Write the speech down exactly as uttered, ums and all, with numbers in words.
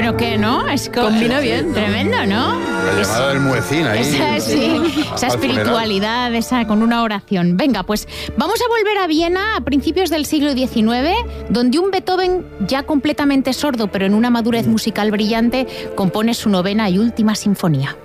Pero que no, es co- Combina bien. Tremendo, ¿no? La llamada del muecín ahí. Esa, sí, esa Al espiritualidad, esa, con una oración. Venga, pues vamos a volver a Viena a principios del siglo diecinueve, donde un Beethoven ya completamente sordo, pero en una madurez musical brillante, compone su novena y última sinfonía.